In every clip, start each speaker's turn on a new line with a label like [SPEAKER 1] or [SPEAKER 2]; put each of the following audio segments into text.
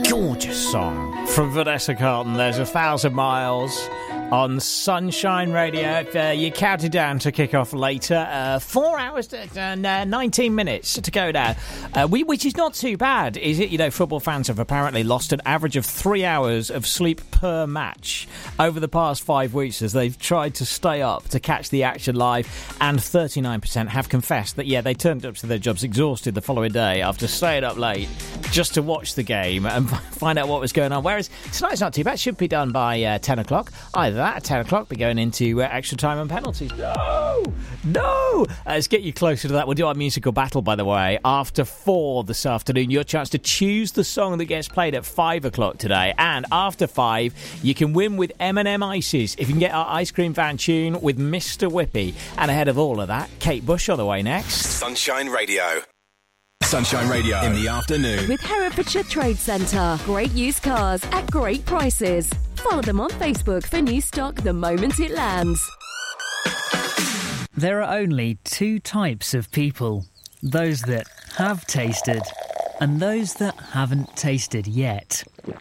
[SPEAKER 1] Gorgeous song from Vanessa Carlton. There's 1,000 Miles on Sunshine Radio. You counted down to kick off later. 4 hours and 19 minutes to go now. Which is not too bad, is it? You know, football fans have apparently lost an average of 3 hours of sleep per match over the past 5 weeks as they've tried to stay up to catch the action live, and 39% have confessed that, yeah, they turned up to their jobs exhausted the following day after staying up late just to watch the game and find out what was going on. Whereas tonight's not too bad. Should be done by 10 o'clock. Either that at 10 o'clock, be going into extra time and penalties. No! Let's get you closer to that. We'll do our musical battle, by the way, after 4 this afternoon. Your chance to choose the song that gets played at 5 o'clock today. And after 5, you can win with M&M Ices if you can get our ice cream van tune with Mr. Whippy. And ahead of all of that, Kate Bush on the way next.
[SPEAKER 2] Sunshine Radio. Sunshine Radio in the afternoon.
[SPEAKER 3] With Herefordshire Trade Centre. Great used cars at great prices. Follow them on Facebook for new stock the moment it lands.
[SPEAKER 4] There are only 2 types of people. Those that have tasted and those that haven't tasted yet.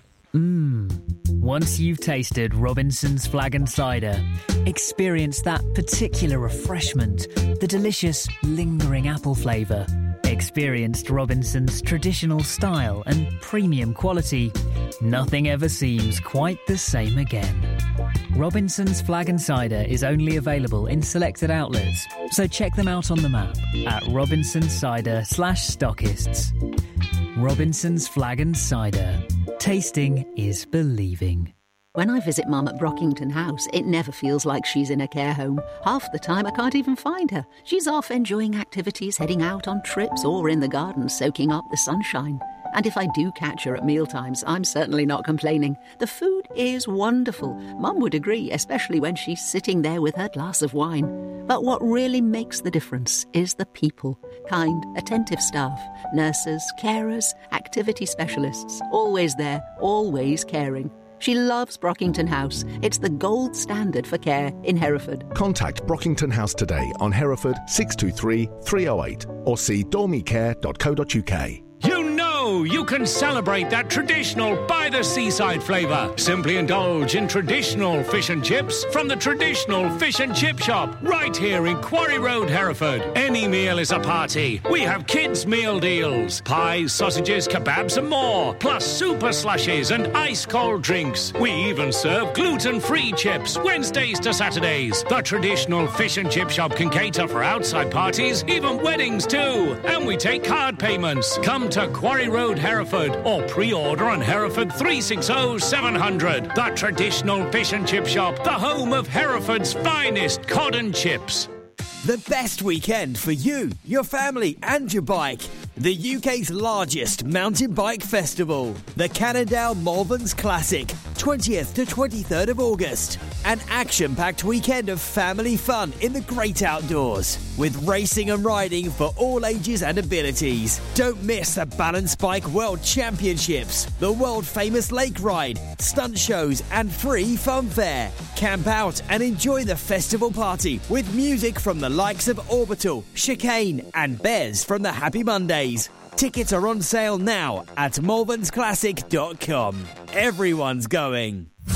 [SPEAKER 4] Once you've tasted Robinson's Flag and Cider, experience that particular refreshment, the delicious, lingering apple flavour. Experienced Robinson's traditional style and premium quality. Nothing ever seems quite the same again. Robinson's Flag and Cider is only available in selected outlets, so check them out on the map at robinsoncider/stockists. Robinson's Flag and Cider. Tasting is believing.
[SPEAKER 5] When I visit Mum at Brockington House, it never feels like she's in a care home. Half the time I can't even find her. She's off enjoying activities, heading out on trips, or in the garden soaking up the sunshine. And if I do catch her at mealtimes, I'm certainly not complaining. The food is wonderful. Mum would agree, especially when she's sitting there with her glass of wine. But what really makes the difference is the people. Kind, attentive staff, nurses, carers, activity specialists. Always there, always caring. She loves Brockington House. It's the gold standard for care in Hereford.
[SPEAKER 6] Contact Brockington House today on Hereford 623 308 or see dormicare.co.uk.
[SPEAKER 7] You can celebrate that traditional by-the-seaside flavour. Simply indulge in traditional fish and chips from the traditional fish and chip shop right here in Quarry Road, Hereford. Any meal is a party. We have kids' meal deals. Pies, sausages, kebabs and more. Plus super slushies and ice-cold drinks. We even serve gluten-free chips Wednesdays to Saturdays. The traditional fish and chip shop can cater for outside parties, even weddings too. And we take card payments. Come to Quarry Road, Hereford, or pre-order on Hereford 360 700. The traditional fish and chip shop, the home of Hereford's finest cod and chips.
[SPEAKER 8] The best weekend for you, your family and your bike. The UK's largest mountain bike festival. The Cannondale Malverns Classic, 20th to 23rd of August. An action-packed weekend of family fun in the great outdoors. With racing and riding for all ages and abilities. Don't miss the Balance Bike World Championships, the world-famous lake ride, stunt shows and free fun fair. Camp out and enjoy the festival party with music from the likes of Orbital, Chicane and Bez from the Happy Mondays. Tickets are on sale now at malvernsclassic.com. Everyone's going.